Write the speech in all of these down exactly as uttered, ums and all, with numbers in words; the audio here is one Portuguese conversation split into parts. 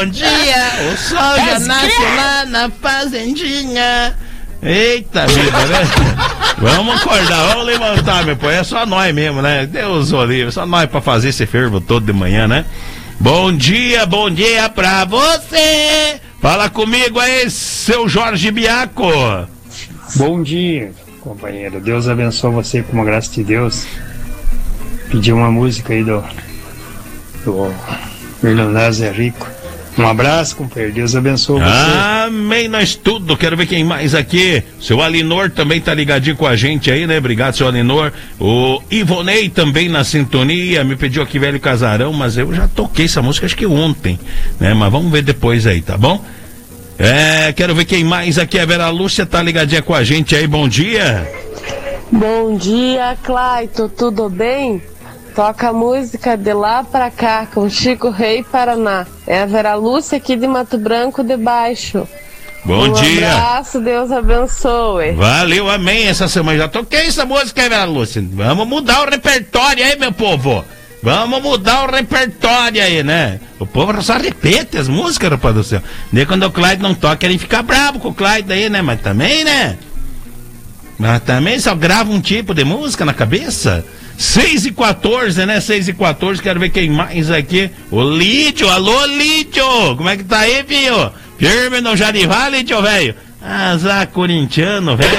bom dia. O sol já nasce lá na fazendinha. Eita vida, né? Vamos acordar, vamos levantar, meu pô. É só nós mesmo, né? Deus o livre, só nós pra fazer esse fervo todo de manhã, né? Bom dia, bom dia pra você. Fala comigo aí, seu Jorge Biaco. Bom dia, companheiro. Deus abençoe você com uma graça de Deus. Pedi uma música aí do, do Irlandês é Rico. Um abraço, companheiro. Deus abençoe você. Amém, nós tudo. Quero ver quem mais aqui. Seu Alinor também tá ligadinho com a gente aí, né? Obrigado, seu Alinor. O Ivonei também na sintonia. Me pediu aqui Velho Casarão, mas eu já toquei essa música acho que ontem, né? Mas vamos ver depois aí, tá bom? É, quero ver quem mais aqui. A Vera Lúcia tá ligadinha com a gente aí. Bom dia. Bom dia, Claito. Tudo bem? Toca a música De Lá Pra Cá, com Chico Rei, Paraná. É a Vera Lúcia aqui de Mato Branco de Baixo. Bom um dia. Um abraço, Deus abençoe. Valeu, amém. Essa semana já toquei essa música aí, Vera Lúcia. Vamos mudar o repertório aí, meu povo. Vamos mudar o repertório aí, né? O povo só repete as músicas, rapaz do céu. Daí quando o Clyde não toca, ele fica bravo com o Clyde aí, né? Mas também, né? Mas também só grava um tipo de música na cabeça. seis e quatorze, né? seis e quatorze, quero ver quem mais aqui. O Lídio, alô Lídio! Como é que tá aí, filho? Firme no Jarivá, Lídio, velho? Azar corintiano, velho.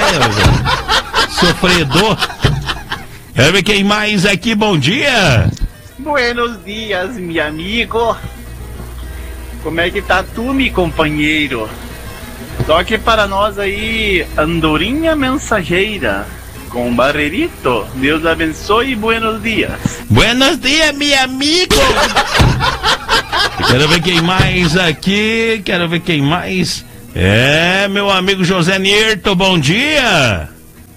Sofredor. Quero ver quem mais aqui, bom dia! Buenos dias, meu amigo. Como é que tá tu, meu companheiro? Toque para nós aí, Andorinha Mensageira. Com Barrerito, Deus abençoe e buenos dias. Buenos dias, meu amigo. Quero ver quem mais aqui. Quero ver quem mais. É, meu amigo José Nirto, bom dia.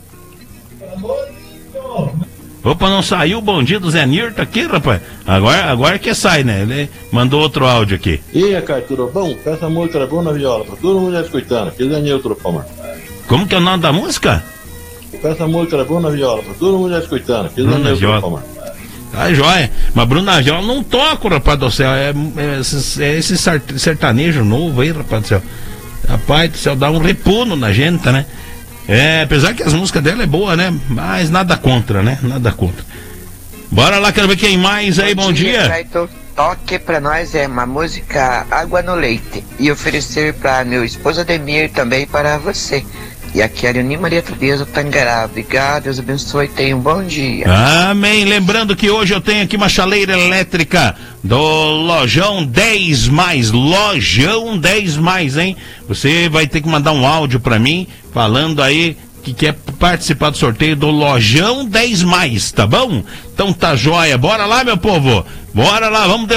Opa, não saiu o bom dia do Zé Nirto aqui, rapaz? Agora, agora que sai, né? Ele mandou outro áudio aqui. E aí, cara, tudo bom? Essa música é boa na viola, pra todo mundo escutando. Que Zé Nirto, por favor. Como que é o nome da música? Essa música é Bruna Viola, pra todo mundo escutando. Bruna Viola. Tá joia. Mas Bruna Viola não toca, rapaz do céu. É, é, esse, é esse sertanejo novo aí, rapaz do céu. Rapaz do céu, dá um repuno na gente, né? É, apesar que as músicas dela é boa, né? Mas nada contra, né? Nada contra. Bora lá, quero ver quem mais aí, bom, bom dia. dia. Clayton, toque pra nós é uma música Água no Leite. E oferecer pra meu esposo Ademir também para você. E aqui é a Leoni Maria Tereza Tangará. Obrigado, Deus abençoe e tenha um bom dia. Amém. Lembrando que hoje eu tenho aqui uma chaleira elétrica do Lojão dez mais. Lojão dez mais, hein? Você vai ter que mandar um áudio pra mim falando aí que quer participar do sorteio do Lojão dez mais, tá bom? Então tá joia. Bora lá, meu povo. Bora lá, vamos